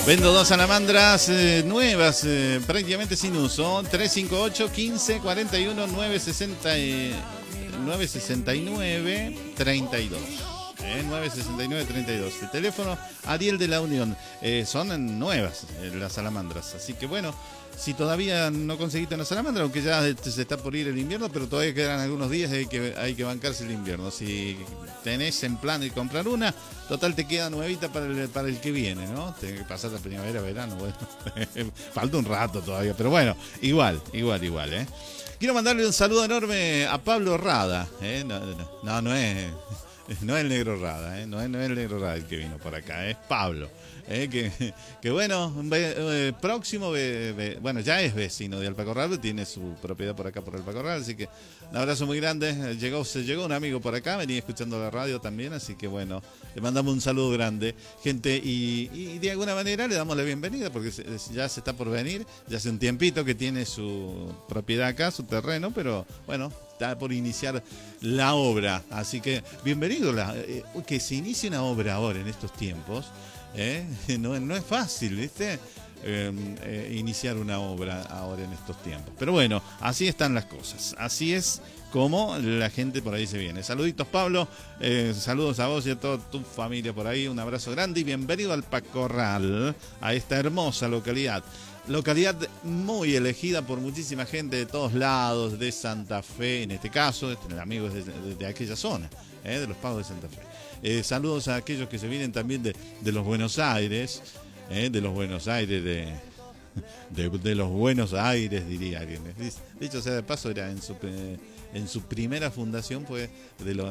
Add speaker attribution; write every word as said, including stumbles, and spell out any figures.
Speaker 1: Vendo dos salamandras eh, nuevas, eh, prácticamente sin uso. tres cinco ocho, quince, cuarenta y uno, nueve sesenta y nueve, treinta y dos. Eh, nueve sesenta y nueve, treinta y dos. El teléfono Ariel de la Unión. Eh, son nuevas eh, las salamandras. Así que bueno, si todavía no conseguiste una salamandra, aunque ya se está por ir el invierno, pero todavía quedan algunos días y hay que, hay que bancarse el invierno. Si tenés en plan de comprar una, total te queda nuevita para el, para el que viene, ¿no? Tenés que pasar la primavera, verano, bueno. Falta un rato todavía, pero bueno, igual, igual, igual, ¿eh? Quiero mandarle un saludo enorme a Pablo Rada, ¿eh? No, no, no, no es... No es el negro Rada, ¿eh? no, es, no es el negro Rada el que vino por acá, es Pablo. ¿eh? Que, que bueno, eh, próximo, eh, eh, bueno, ya es vecino de Alpacorral, tiene su propiedad por acá por Alpacorral, así que un abrazo muy grande. Llegó, se llegó un amigo por acá, venía escuchando la radio también, así que bueno, le mandamos un saludo grande, gente, y, y de alguna manera le damos la bienvenida, porque se, ya se está por venir, ya hace un tiempito que tiene su propiedad acá, su terreno, pero bueno, está por iniciar la obra, así que bienvenido. La, eh, que se inicie una obra ahora en estos tiempos, ¿eh? no, no es fácil, ¿viste? Eh, eh, iniciar una obra ahora en estos tiempos. Pero bueno, así están las cosas, así es como la gente por ahí se viene. Saluditos, Pablo, eh, saludos a vos y a toda tu familia por ahí, un abrazo grande y bienvenido al Alpacorral, a esta hermosa localidad. Localidad muy elegida por muchísima gente de todos lados, de Santa Fe, en este caso, amigos de, de, de aquella zona, eh, de los Pagos de Santa Fe. Eh, saludos a aquellos que se vienen también de, de los Buenos Aires, eh, de los Buenos Aires, de, de, de los Buenos Aires, diría alguien. Dicho sea de paso, era en su, en su primera fundación fue de los